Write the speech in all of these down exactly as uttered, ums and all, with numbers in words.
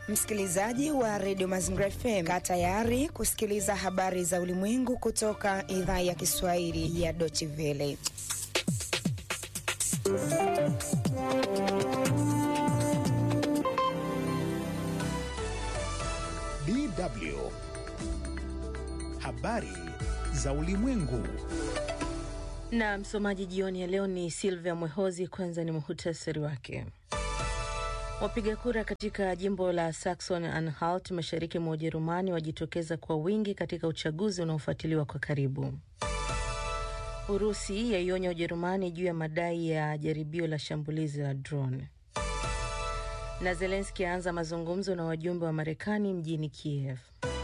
Msikilizaji wa Radio Mazingira F M, kaa tayari kusikiliza habari za ulimwengu kutoka idhaa ya Kiswahili ya Deutsche Welle. D W Habari za ulimwengu. Na msomaji jioni ya leo ni Silvia Mwehozi. Kwanza ni muhtasari wake. Wapiga kura katika jimbo la Saxony-Anhalt mashariki mwa Ujerumani wajitokeza kwa wingi katika uchaguzi unaofuatiliwa kwa karibu. Urusi yaionya Ujerumani juu ya madai ya jaribio la shambulizi la drone. Na Zelensky aanza mazungumzo na wajumbe wa Marekani mjini Kiev.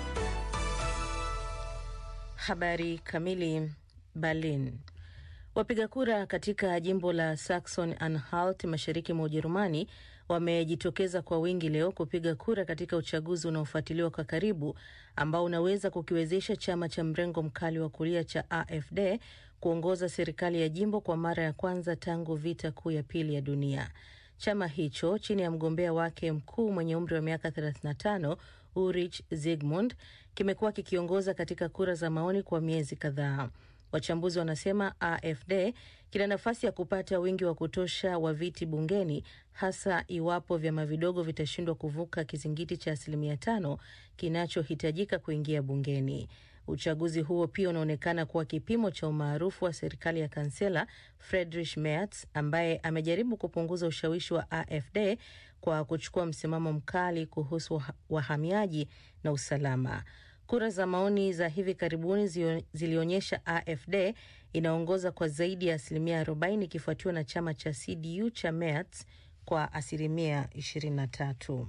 Habari kamili. Berlin. Wapiga kura katika jimbo la Saxony-Anhalt mashariki mwa Ujerumani wamejitokeza kwa wingi leo kupiga kura katika uchaguzi unaofuatiliwa kwa karibu ambao unaweza kukiwezesha chama cha mrengo mkali wa kulia cha A F D kuongoza serikali ya jimbo kwa mara ya kwanza tangu vita kuu ya pili ya dunia. Chama hicho chini ya mgombea wake mkuu mwenye umri wa miaka thelathini na tano, Ulrich Zygmunt, kimekuwa kikiongoza katika kura za maoni kwa miezi kadhaa. Wachambuzi wanasema A F D kina nafasi ya kupata wingi wa kutosha wa viti bungeni, hasa iwapo vyama vidogo vitashindwa kuvuka kizingiti cha asilimia tano kinachohitajika kuingia bungeni. Uchaguzi huo pia unaonekana kuwa kipimo cha umaarufu wa serikali ya kansela Friedrich Merz, ambaye amejaribu kupunguza ushawishi wa A F D kwa kuchukua msimamo mkali kuhusu wahamiaji na usalama. Kura za maoni za hivi karibuni zilionyesha A F D inaongoza kwa zaidi ya asilimia arobaini ikifuatiwa na chama cha C D U cha Merz kwa asilimia ishirini na tatu.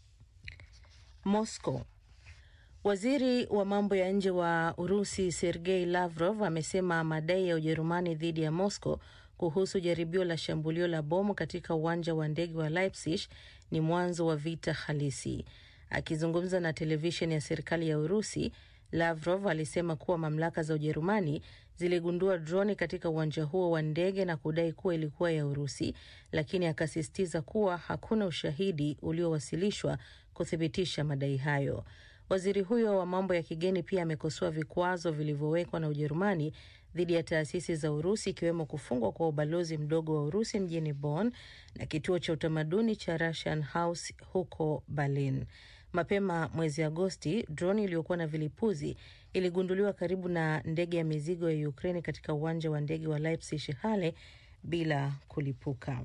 Moscow. Waziri wa mambo ya nje wa Urusi Sergei Lavrov amesema madai ya Ujerumani dhidi ya Moscow kuhusu jaribio la shambulio la bomu katika uwanja wa ndege wa Leipzig ni mwanzo wa vita halisi. Akizungumza na televisheni ya serikali ya Urusi, Lavrov alisema kuwa mamlaka za Ujerumani ziligundua droni katika uwanja huo wa ndege na kudai kuwa ilikuwa ya Urusi, lakini akasisitiza kuwa hakuna ushahidi uliowasilishwa kuthibitisha madai hayo. Waziri huyo wa mambo ya kigeni pia amekosoa vikwazo vilivyowekwa na Ujerumani dhidi ya taasisi za Urusi, ikiwemo kufungwa kwa ubalozi mdogo wa Urusi mjini Bonn na kituo cha utamaduni cha Russian House huko Berlin. Mapema mwezi Agosti, droni iliyokuwa na vilipuzi iligunduliwa karibu na ndege ya mizigo ya Ukraine katika uwanja wa ndege wa Leipzig Halle bila kulipuka.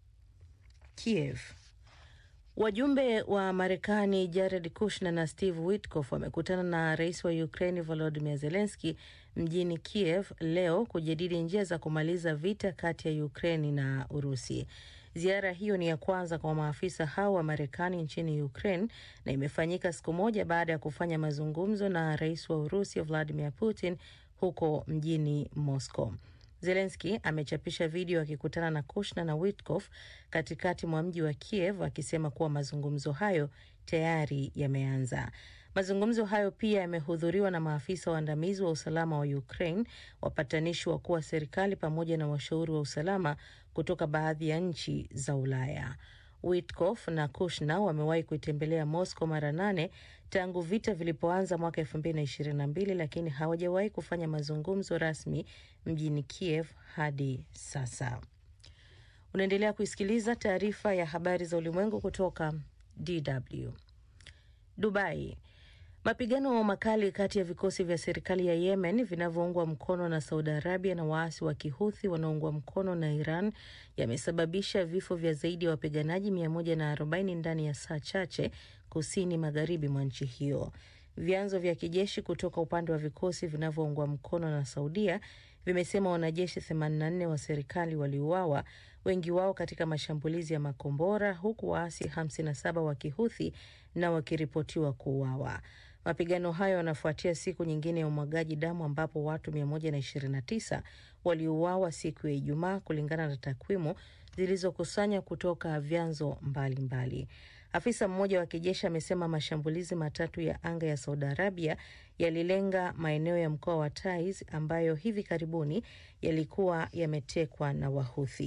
Kiev. Wajumbe wa Marekani Jared Kushner na Steve Witkoff wamekutana na rais wa Ukraine Volodymyr Zelensky mjini Kiev leo kujadili njia za kumaliza vita kati ya Ukraine na Urusi. Ziara hiyo ni ya kwanza kwa maafisa hao wa Marekani nchini Ukraine na imefanyika siku moja baada ya kufanya mazungumzo na rais wa Urusi Vladimir Putin huko mjini Moscow. Zelensky amechapisha video akikutana na Kushner na Witkoff katikati mwa mji wa Kiev akisema kuwa mazungumzo hayo tayari yameanza. Mazungumzo hayo pia yamehudhuriwa na maafisa waandamizi wa usalama wa Ukraine, wapatanishi wakuu wa serikali pamoja na washauri wa usalama kutoka baadhi ya nchi za Ulaya. Witkoff na Kushner wamewahi kuitembelea Moscow mara nane tangu vita vilipoanza mwaka elfu mbili na ishirini na mbili, lakini hawajawahi kufanya mazungumzo rasmi mjini Kiev hadi sasa. Unaendelea kusikiliza taarifa ya habari za ulimwengu kutoka D W. Dubai. Mapigano makali kati ya vikosi vya serikali ya Yemen vinavyoungwa mkono na Saudi Arabia na waasi wa Kihuthi wanaoungwa mkono na Iran yamesababisha vifo vya zaidi ya wapiganaji mia moja na arobaini ndani ya saa chache kusini magharibi mwa nchi hiyo. Vyanzo vya kijeshi kutoka upande wa vikosi vinavyoungwa mkono na Saudia vimesema wanajeshi themanini na nne wa serikali waliuawa, wengi wao katika mashambulizi ya makombora, huku waasi hamsini na saba wa Kihuthi na wakiripotiwa kuuawa. Mapigano hayo yanafuatia siku nyingine ya umwagaji damu ambapo watu mia moja na ishirini na tisa waliuawa siku ya Ijumaa kulingana na takwimu zilizokusanywa kutoka vyanzo mbalimbali. Afisa mmoja wa kijeshi amesema mashambulizi matatu ya anga ya Saudi Arabia yalilenga maeneo ya mkoa wa Taiz ambayo hivi karibuni yalikuwa yametekwa na Wahuthi.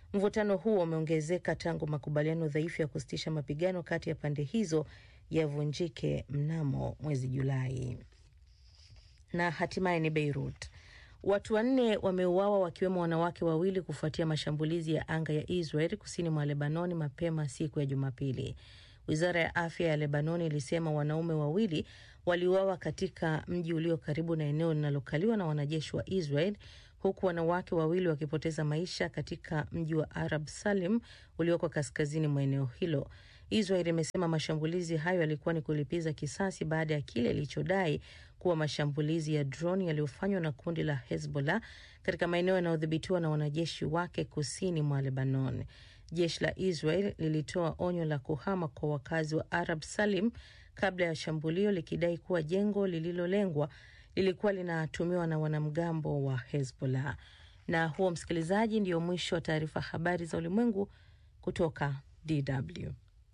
Mvutano huo umeongezeka tangu makubaliano dhaifu ya kusitisha mapigano kati ya pande hizo yavunjike mnamo mwezi Julai. Na hatimaye ni Beirut. Watu wanne wameuawa wakiwemo wanawake wawili kufuatia mashambulizi ya anga ya Israel kusini mwa Lebanoni mapema siku ya Jumapili. Wizara ya afya ya Lebanoni ilisema wanaume wawili waliuawa katika mji ulio karibu na eneo linalokaliwa na wanajeshi wa Israel, huku wanawake wawili wakipoteza maisha katika mji wa Arab Salim ulioko kaskazini mwa eneo hilo. Israel imesema mashambulizi hayo yalikuwa ni kulipiza kisasi baada ya kile ilichodai kuwa mashambulizi ya drone yaliyofanywa na kundi la Hezbollah katika maeneo yanayodhibitiwa na wanajeshi wake kusini mwa Lebanon. Jeshi la Israel lilitoa onyo la kuhama kwa wakazi wa Arab Salim kabla ya shambulio, likidai kuwa jengo lililolengwa lilikuwa linatumiwa na wanamgambo wa Hezbollah. Na huo, msikilizaji, ndio mwisho wa taarifa habari za ulimwengu kutoka D W.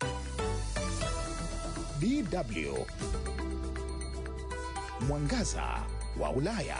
D W Mwangaza wa Ulaya.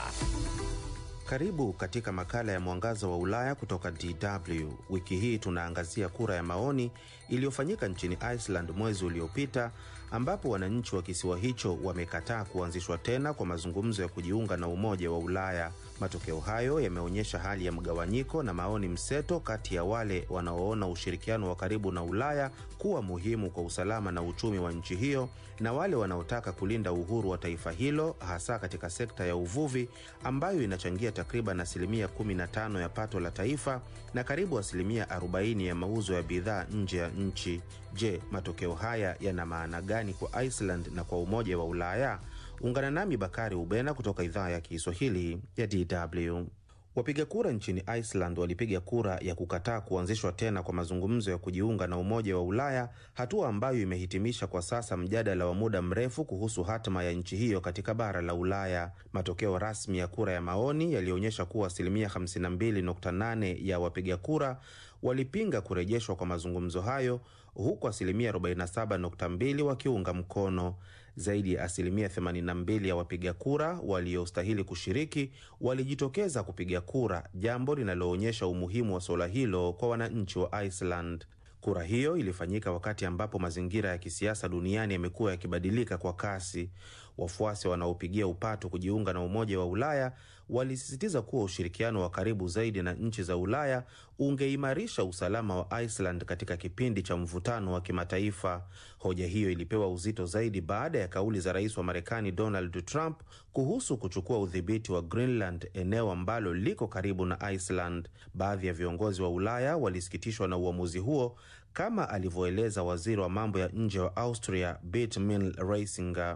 Karibu katika makala ya Mwangaza wa Ulaya kutoka D W. Wiki hii tunaangazia kura ya maoni iliyofanyika nchini Iceland mwezi uliopita, ambapo wananchi wa kisiwa hicho wamekataa kuanzishwa tena kwa mazungumzo ya kujiunga na Umoja wa Ulaya. Matokeo hayo yameonyesha hali ya mgawanyiko na maoni mseto kati ya wale wanaoona ushirikiano wa karibu na Ulaya kuwa muhimu kwa usalama na uchumi wa nchi hiyo, na wale wanaotaka kulinda uhuru wa taifa hilo, hasa katika sekta ya uvuvi ambayo inachangia takriban asilimia kumi na tano ya pato la taifa na karibu asilimia arobaini ya mauzo ya bidhaa nje ya nchi. Je, matokeo haya yana maana gani kwa Iceland na kwa Umoja wa Ulaya? Ungana nami Bakari Ubena kutoka idhaa ya Kiswahili ya D W. Wapiga kura nchini Iceland walipiga kura ya kukataa kuanzishwa tena kwa mazungumzo ya kujiunga na Umoja wa Ulaya, hatua ambayo imehitimisha kwa sasa mjadala wa muda mrefu kuhusu hatima ya nchi hiyo katika bara la Ulaya. Matokeo rasmi ya kura ya maoni yalionyesha kuwa asilimia hamsini na mbili nukta nane ya wapiga kura walipinga kurejeshwa kwa mazungumzo hayo, huku asilimia arobaini na saba nukta mbili wakiunga mkono. Zaidi ya asilimia themanini na mbili ya wapiga kura waliostahili kushiriki walijitokeza kupiga kura, jambo linaloonyesha umuhimu wa swala hilo kwa wananchi wa Iceland. Kura hiyo ilifanyika wakati ambapo mazingira ya kisiasa duniani yamekuwa yakibadilika kwa kasi. Wafuasi wanaopigia upato kujiunga na Umoja wa Ulaya walisisitiza kuwa ushirikiano wa karibu zaidi na nchi za Ulaya ungeimarisha usalama wa Iceland katika kipindi cha mvutano wa kimataifa. Hoja hiyo ilipewa uzito zaidi baada ya kauli za Rais wa Marekani Donald Trump kuhusu kuchukua udhibiti wa Greenland, eneo ambalo liko karibu na Iceland. Baadhi ya viongozi wa Ulaya walisikitishwa na uamuzi huo, kama alivyoeleza waziri wa mambo ya nje wa Austria Birgit Reisinger.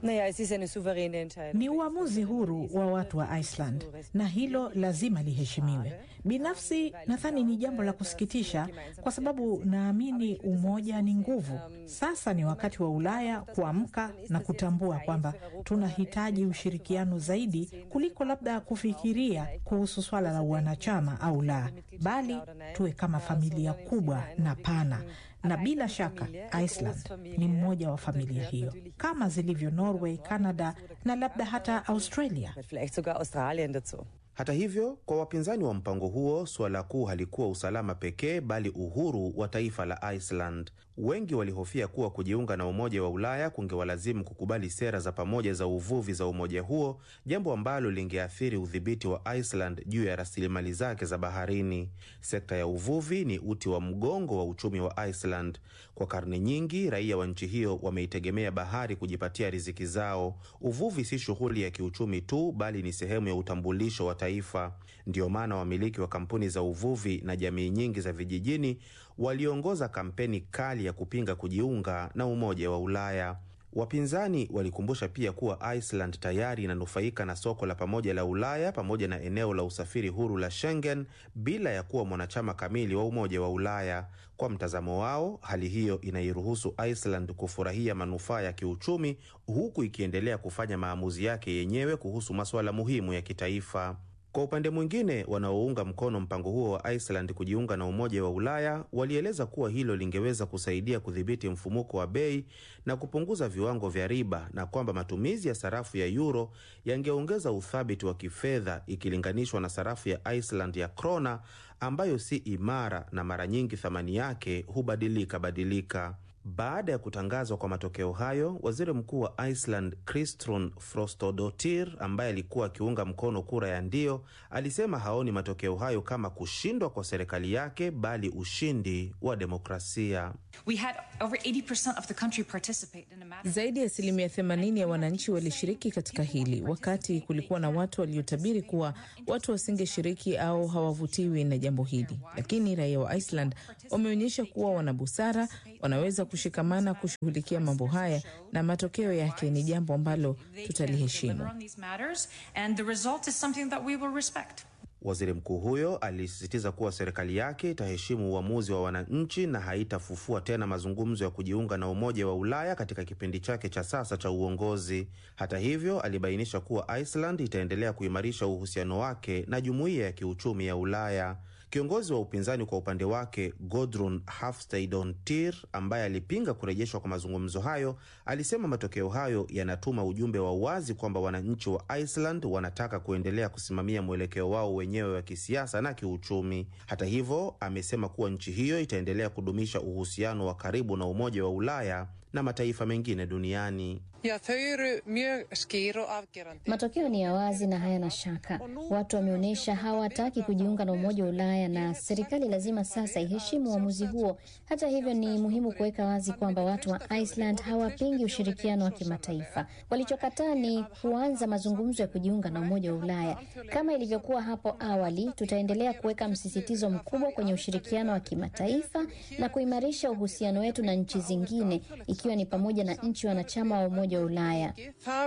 Ni uamuzi huru wa watu wa Iceland na hilo lazima liheshimiwe. Binafsi nadhani ni jambo la kusikitisha kwa sababu naamini umoja ni nguvu. Sasa ni wakati wa Ulaya kuamka na kutambua kwamba tunahitaji ushirikiano zaidi kuliko labda kufikiria kuhusu swala la wanachama au la, bali tuwe kama familia kubwa na pana. Na bila shaka Iceland ni mmoja wa familia hiyo, kama zilivyo Norway, Canada na labda hata Australia. Hata hivyo, kwa wapinzani wa mpango huo, swala kuu halikuwa usalama pekee, bali uhuru wa taifa la Iceland. Wengi walihofia kuwa kujiunga na Umoja wa Ulaya kungewalazimu kukubali sera za pamoja za uvuvi za umoja huo, jambo ambalo lingeathiri udhibiti wa Iceland juu ya rasilimali zake za baharini. Sekta ya uvuvi ni uti wa mgongo wa uchumi wa Iceland. Kwa karne nyingi, raia wa nchi hiyo wameitegemea bahari kujipatia riziki zao. Uvuvi si shughuli ya kiuchumi tu, bali ni sehemu ya utambulisho wa taifa. Ndio maana wamiliki wa kampuni za uvuvi na jamii nyingi za vijijini waliongoza kampeni kali ya kupinga kujiunga na Umoja wa Ulaya. Wapinzani walikumbusha pia kuwa Iceland tayari inanufaika na soko la pamoja la Ulaya pamoja na eneo la usafiri huru la Schengen bila ya kuwa mwanachama kamili wa Umoja wa Ulaya. Kwa mtazamo wao, hali hiyo inairuhusu Iceland kufurahia manufaa ya kiuchumi huku ikiendelea kufanya maamuzi yake yenyewe kuhusu masuala muhimu ya kitaifa. Kwa upande mwingine, wanaounga mkono mpango huo wa Iceland kujiunga na Umoja wa Ulaya walieleza kuwa hilo lingeweza kusaidia kudhibiti mfumuko wa bei na kupunguza viwango vya riba, na kwamba matumizi ya sarafu ya euro yangeongeza uthabiti wa kifedha ikilinganishwa na sarafu ya Iceland ya krona ambayo si imara na mara nyingi thamani yake hubadilika badilika. Baada ya kutangazwa kwa matokeo hayo, waziri mkuu wa Iceland Kristrún Frostadóttir, ambaye alikuwa akiunga mkono kura ya ndio, alisema haoni matokeo hayo kama kushindwa kwa serikali yake bali ushindi wa demokrasia. We had over eighty percent of the country participate in a matter... Zaidi ya asilimia themanini ya wananchi walishiriki katika hili, wakati kulikuwa na watu waliotabiri kuwa watu wasingeshiriki au hawavutiwi na jambo hili. Lakini raia wa Iceland wameonyesha kuwa wana busara, wanaweza kushikamana kushughulikia mambo haya, na matokeo yake ni jambo ambalo tutaliheshimu. Waziri mkuu huyo alisisitiza kuwa serikali yake itaheshimu uamuzi wa wananchi na haitafufua tena mazungumzo ya kujiunga na Umoja wa Ulaya katika kipindi chake cha sasa cha uongozi. Hata hivyo, alibainisha kuwa Iceland itaendelea kuimarisha uhusiano wake na Jumuiya ya Kiuchumi ya Ulaya. Kiongozi wa upinzani kwa upande wake, Gudrun Hafstadóttir, ambaye alipinga kurejeshwa kwa mazungumzo hayo, alisema matokeo hayo yanatuma ujumbe wa wazi kwamba wananchi wa Iceland wanataka kuendelea kusimamia mwelekeo wao wenyewe wa kisiasa na kiuchumi. Hata hivyo, amesema kuwa nchi hiyo itaendelea kudumisha uhusiano wa karibu na Umoja wa Ulaya na mataifa mengine duniani. Matokeo ni ya wazi na hayana shaka. Watu wameonyesha hawataki kujiunga na Umoja wa Ulaya na serikali lazima sasa iheshimu uamuzi huo. Hata hivyo, ni muhimu kuweka wazi kwamba watu wa Iceland hawapingi ushirikiano wa kimataifa. Walichokataa ni kuanza mazungumzo ya kujiunga na Umoja wa Ulaya. Kama ilivyokuwa hapo awali, tutaendelea kuweka msisitizo mkubwa kwenye ushirikiano wa kimataifa na kuimarisha uhusiano wetu na nchi zingine, ikiwa ni pamoja na nchi wanachama wa Umoja wa Ulaya.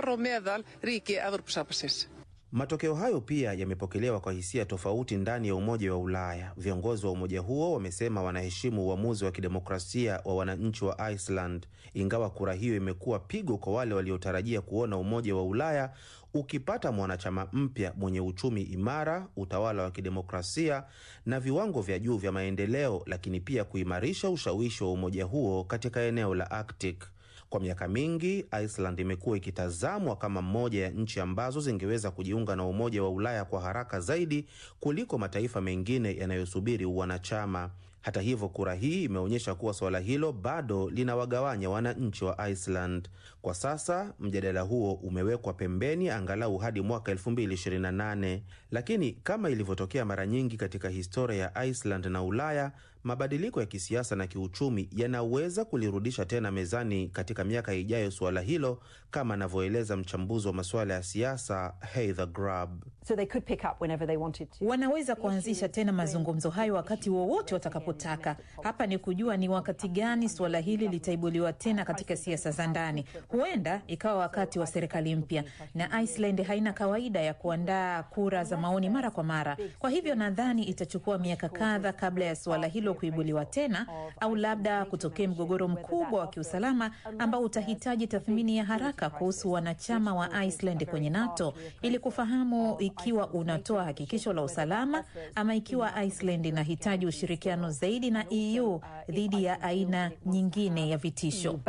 Matokeo hayo pia yamepokelewa kwa hisia tofauti ndani ya Umoja wa Ulaya. Viongozi wa umoja huo wamesema wanaheshimu uamuzi wa kidemokrasia wa wananchi wa Iceland, ingawa kura hiyo imekuwa pigo kwa wale waliotarajia kuona Umoja wa Ulaya ukipata mwanachama mpya mwenye uchumi imara, utawala wa kidemokrasia na viwango vya juu vya maendeleo, lakini pia kuimarisha ushawishi wa umoja huo katika eneo la Arctic. Kwa miaka mingi, Iceland imekuwa ikitazamwa kama moja ya nchi ambazo zingeweza kujiunga na Umoja wa Ulaya kwa haraka zaidi kuliko mataifa mengine yanayosubiri uwanachama. Hata hivyo, kura hii imeonyesha kuwa swala hilo bado linawagawanya wananchi wa Iceland. Kwa sasa, mjadala huo umewekwa pembeni angalau hadi mwaka elfu mbili ishirini na nane. Lakini kama ilivyotokea mara nyingi katika historia ya Iceland na Ulaya, mabadiliko ya kisiasa na kiuchumi yanaweza kulirudisha tena mezani katika miaka ijayo suala hilo, kama anavyoeleza mchambuzi wa masuala ya siasa Heather Grubb. So they could pick up whenever they wanted to. Wanaweza kuanzisha tena mazungumzo hayo wakati wowote watakapotaka. Hapa ni kujua ni wakati gani suala hili litaibuliwa tena katika siasa za ndani. Huenda ikawa wakati wa serikali mpya, na Iceland haina kawaida ya kuandaa kura za maoni mara kwa mara. Kwa hivyo nadhani itachukua miaka kadhaa kabla ya suala hilo kuibuliwa tena, au labda kutokea mgogoro mkubwa wa kiusalama ambao utahitaji tathmini ya haraka kuhusu wanachama wa Iceland kwenye NATO ili kufahamu ikiwa unatoa hakikisho la usalama ama ikiwa Iceland inahitaji ushirikiano zaidi na E U dhidi ya aina nyingine ya vitisho.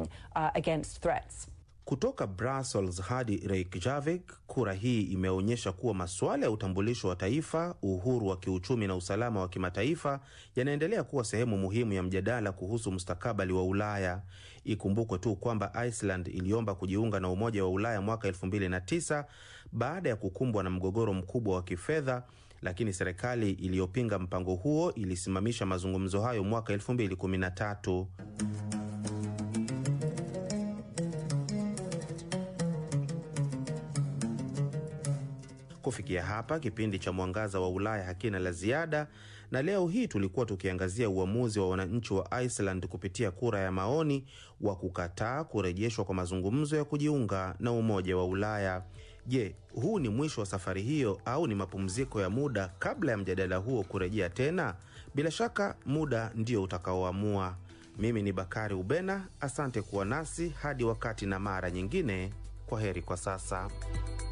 Kutoka Brussels hadi Reykjavik, kura hii imeonyesha kuwa masuala ya utambulisho wa taifa, uhuru wa kiuchumi na usalama wa kimataifa yanaendelea kuwa sehemu muhimu ya mjadala kuhusu mustakabali wa Ulaya. Ikumbukwe tu kwamba Iceland iliomba kujiunga na Umoja wa Ulaya mwaka elfu mbili na tisa baada ya kukumbwa na mgogoro mkubwa wa kifedha, lakini serikali iliyopinga mpango huo ilisimamisha mazungumzo hayo mwaka elfu mbili kumi na tatu. Kufikia hapa, kipindi cha Mwangaza wa Ulaya hakina la ziada, na leo hii tulikuwa tukiangazia uamuzi wa wananchi wa Iceland kupitia kura ya maoni wa kukataa kurejeshwa kwa mazungumzo ya kujiunga na Umoja wa Ulaya. Je, huu ni mwisho wa safari hiyo au ni mapumziko ya muda kabla ya mjadala huo kurejea tena? Bila shaka muda ndio utakaoamua. Mimi ni Bakari Ubena, asante kuwa nasi hadi wakati na mara nyingine. Kwa heri kwa sasa.